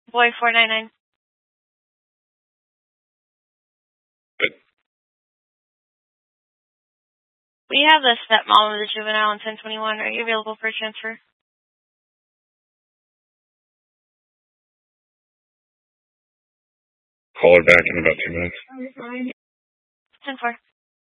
Boy 499. We have the stepmom of the juvenile on 1021. Are you available for a transfer? Call her back in about 2 minutes. 10-4.